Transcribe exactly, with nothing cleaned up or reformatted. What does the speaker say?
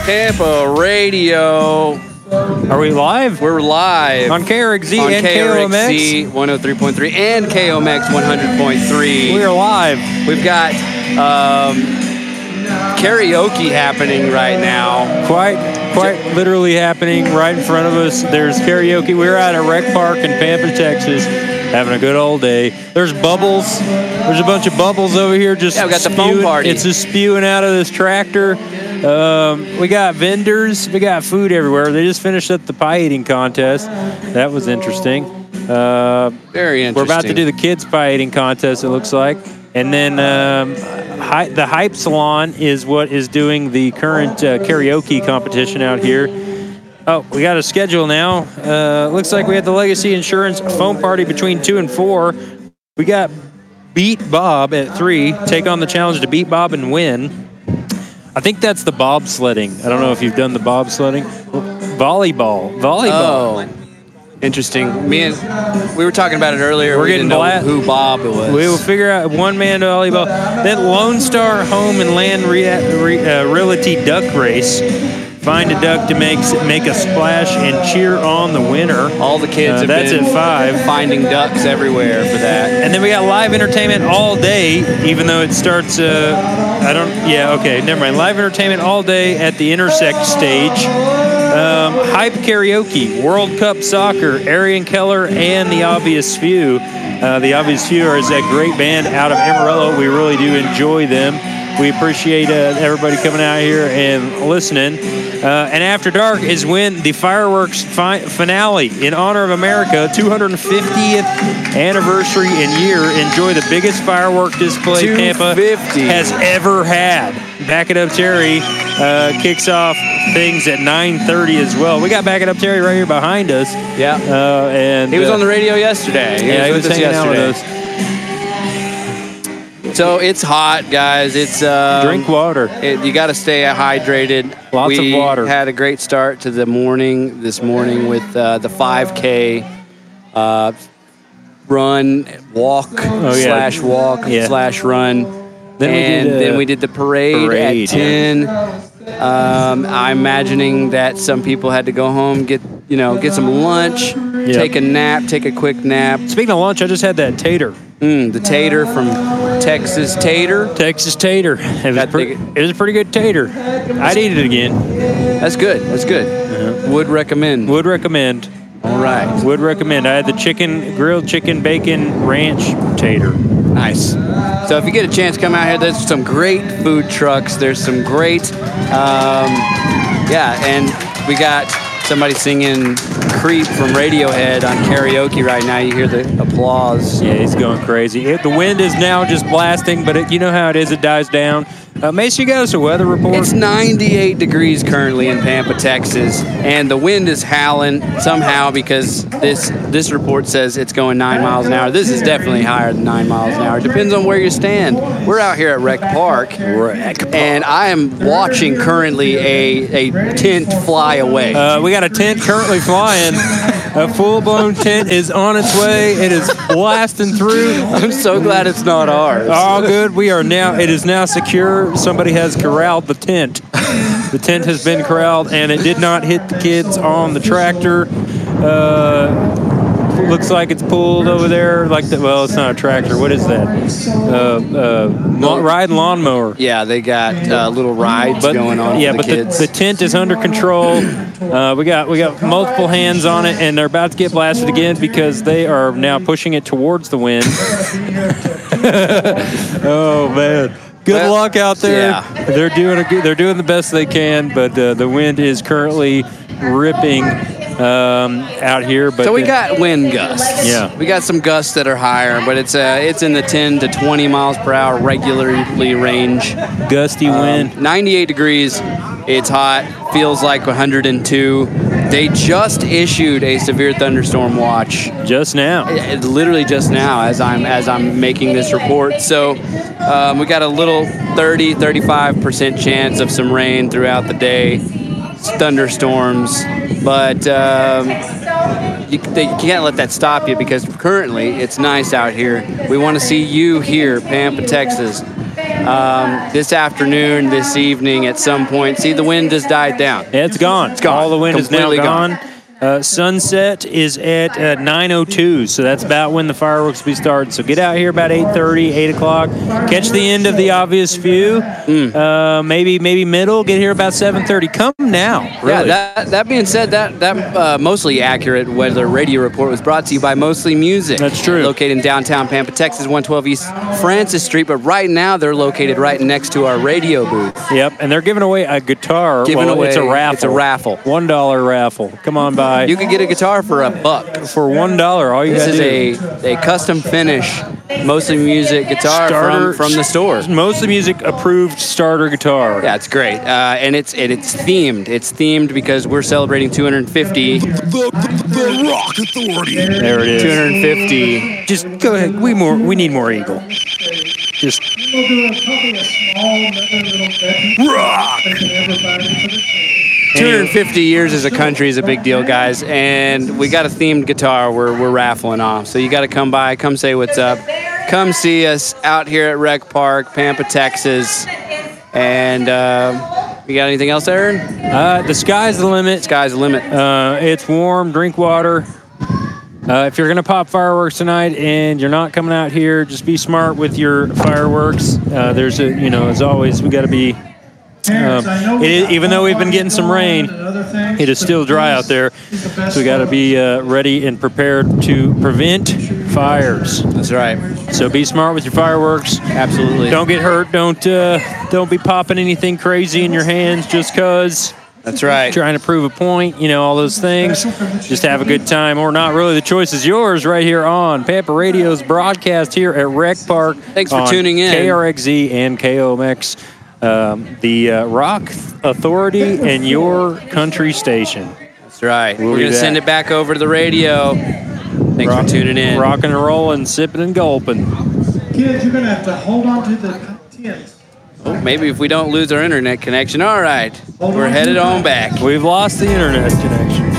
Tampa Radio. Are we live? We're live. On K R X Z on and K R X Z K O M X. one oh three point three and K O M X one hundred point three. We are live. We've got um, karaoke happening right now. Quite, quite literally happening right in front of us. There's karaoke. We're at a rec park in Pampa, Texas, having a good old day. There's bubbles. There's a bunch of bubbles over here just Yeah, we got the spewing. foam party. It's just spewing out of this tractor. Um, we got vendors. We got food everywhere. They just finished up the pie eating contest. That was interesting. Uh, Very interesting. We're about to do the kids pie eating contest, it looks like. And then um, hi, the Hype Salon is what is doing the current uh, karaoke competition out here. Oh, we got a schedule now. Uh, looks like we had the Legacy Insurance foam party between two and four. We got Beat Bob at three. Take on the challenge to beat Bob and win. I think that's the bobsledding. I don't know if you've done the bobsledding. Volleyball. Volleyball. Oh, interesting. Me and we were talking about it earlier. We're we getting didn't know bla- who Bob was. We will figure out one-man volleyball. Then Lone Star Home and Land Re- Re- uh, Realty Duck Race. Find a duck to make make a splash and cheer on the winner. All the kids Uh, have that's been at five. finding ducks everywhere for that. And then we got live entertainment all day, even though it starts, uh, I don't, yeah, okay, never mind. Live entertainment all day at the Intersect stage. Um, Hype Karaoke, World Cup Soccer, Arian Keller, and The Obvious Few. Uh, the Obvious Few is a great band out of Amarillo. We really do enjoy them. We appreciate uh, everybody coming out here and listening. Uh, and After Dark is when the fireworks fi- finale in honor of America, two hundred fiftieth anniversary and year. Enjoy the biggest firework display Tampa two fifty has ever had. Back It Up Terry uh, kicks off things at nine thirty as well. We got Back It Up Terry right here behind us. Yeah. Uh, and He was uh, on the radio yesterday. He yeah, he was was with us hanging out with yesterday. us. So it's hot, guys. It's um, Drink water. It, you got to stay hydrated. Lots we of water. had a great start to the morning this morning with uh, the five K uh, run, walk, Oh, yeah. slash walk, Yeah. slash run. Then we and did, uh, then we did the parade, parade, at ten. Um, I'm imagining that some people had to go home, get you know, get some lunch, Yeah. take a nap, take a quick nap. Speaking of lunch, I just had that tater. Mm, the tater from Texas Tater. Texas tater. It was, That pre- big- it was a pretty good tater. I'd eat it again. That's good. That's good. Would recommend. Would recommend. All right. Would recommend. I had the chicken, grilled chicken bacon ranch tater. Nice. So if you get a chance, come out here. There's some great food trucks. There's some great, um, yeah, and we got somebody singing Creep from Radiohead on karaoke right now. You hear the applause. Yeah, he's going crazy. It, the wind is now just blasting, but it, you know how it is. It dies down. Uh, Mason, you got us a weather report? It's ninety-eight degrees currently in Pampa, Texas, and the wind is howling somehow because this this report says it's going nine miles an hour. This is definitely higher than nine miles an hour. It depends on where you stand. We're out here at Rec Park, and I am watching currently a, a tent fly away. Uh, we got a tent currently flying. A full-blown tent is on its way. It is blasting through. I'm so glad it's not ours. All good. We are now, it is now secure. Somebody has corralled the tent. The tent has been corralled, and it did not hit the kids on the tractor. Uh, looks like it's pulled over there. Like the, well, it's not a tractor. What is that? Uh, uh, lawn, riding lawnmower. Yeah, they got uh, little rides But going on yeah, for the but kids. the, the tent is under control. Uh, we got we got multiple hands on it, and they're about to get blasted again because they are now pushing it towards the wind. Oh man. Good Well, luck out there. yeah. They're doing a good, they're doing the best they can, but uh, the wind is currently ripping um, out here. But So we the- got wind gusts. Yeah. We got some gusts that are higher, but it's uh, it's in the ten to twenty miles per hour regularly range. gusty wind. Um, ninety-eight degrees. It's hot. Feels like one hundred two. They just issued a severe thunderstorm watch. Just now. It- literally just now as I'm as I'm making this report. So um, we got a little thirty, thirty-five percent chance of some rain throughout the day, thunderstorms, but um, you, they, you can't let that stop you because currently it's nice out here. We want to see you here, Pampa, Texas. um, this afternoon, this evening, at some point. See, the wind has died down. Yeah, it's gone. It's gone. All the wind Completely is now gone. gone. Uh, sunset is at uh, nine oh two, so that's about when the fireworks will be started. So get out here about eight thirty, eight o'clock. Catch the end of the obvious few. Mm. Uh, maybe maybe middle. Get here about seven thirty. Come now. Really. Yeah, that, that being said, that, that uh, mostly accurate weather radio report was brought to you by Mostly Music. That's true. Located in downtown Pampa, Texas, one twelve East Francis Street. But right now, they're located right next to our radio booth. Yep, and they're giving away a guitar. Giving well, away, it's a raffle. It's a raffle. One dollar raffle. Come on by. You could get a guitar for a buck. For one dollar, all you this got to do. This is a, a custom finish, Mostly Music guitar starter, from, from the store. Mostly Music approved starter guitar. Yeah, it's great, uh, and it's and it's themed. It's themed because we're celebrating two hundred fifty. The, the, the Rock Authority. There it is. two hundred fifty. Just go ahead. We more. We need more Eagle. Just rock. two hundred fifty years as a country is a big deal, guys, and we got a themed guitar we're, we're raffling off. So you got to come by, come say what's up. Come see us out here at Rec Park, Pampa, Texas. And uh, you got anything else, Aaron? Uh, the sky's the limit. Sky's the limit. Uh, it's warm. Drink water. Uh, if you're going to pop fireworks tonight and you're not coming out here, just be smart with your fireworks. Uh, there's a, you know, as always, we got to be. Um, it is, even though we've been getting some rain, it is still dry out there, so we got to be uh, ready and prepared to prevent fires. That's right. So be smart with your fireworks. Absolutely. Don't get hurt. Don't uh, don't be popping anything crazy in your hands just cause. That's right. Trying to prove a point, you know, all those things. Just have a good time, or not really. The choice is yours right here on Pampa Radio's broadcast here at Rec Park. Thanks for tuning in. K R X Z and K O M X. Um, the uh, Rock Authority and your country station. That's right. We'll We're going to send it back over to the radio. Thanks Rock, for tuning in. Rocking and rolling, sipping and gulping. Kids, you're going to have to hold on to the tins. Oh, maybe if we don't lose our internet connection. All right. We're headed on back. We've lost the internet connection.